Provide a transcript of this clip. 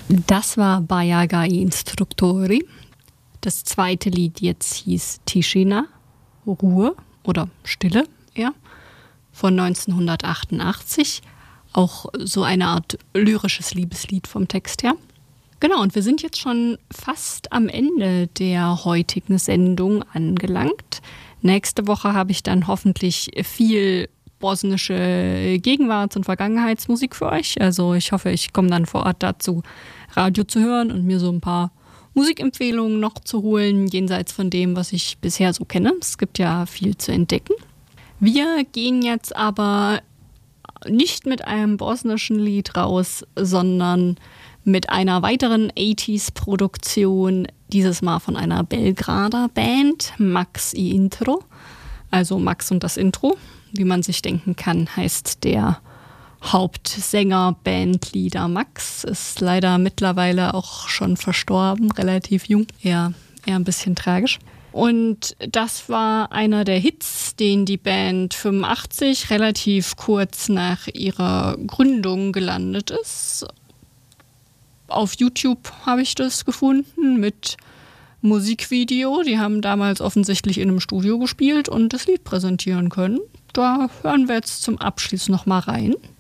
Das war Bajaga i Instruktori. Das zweite Lied jetzt hieß Tischina, Ruhe oder Stille, ja, von 1988. Auch so eine Art lyrisches Liebeslied vom Text her. Genau, und wir sind jetzt schon fast am Ende der heutigen Sendung angelangt. Nächste Woche habe ich dann hoffentlich viel bosnische Gegenwarts- und Vergangenheitsmusik für euch. Also ich hoffe, ich komme dann vor Ort dazu, Radio zu hören und mir so ein paar Musikempfehlungen noch zu holen, jenseits von dem, was ich bisher so kenne. Es gibt ja viel zu entdecken. Wir gehen jetzt aber nicht mit einem bosnischen Lied raus, sondern mit einer weiteren 80s-Produktion, dieses Mal von einer Belgrader Band, Max i Intro, also Max und das Intro. Wie man sich denken kann, heißt der Hauptsänger, Bandleader Max, ist leider mittlerweile auch schon verstorben, relativ jung, eher ein bisschen tragisch. Und das war einer der Hits, den die Band 85 relativ kurz nach ihrer Gründung gelandet ist. Auf YouTube habe ich das gefunden mit Musikvideo. Die haben damals offensichtlich in einem Studio gespielt und das Lied präsentieren können. Da hören wir jetzt zum Abschluss noch mal rein.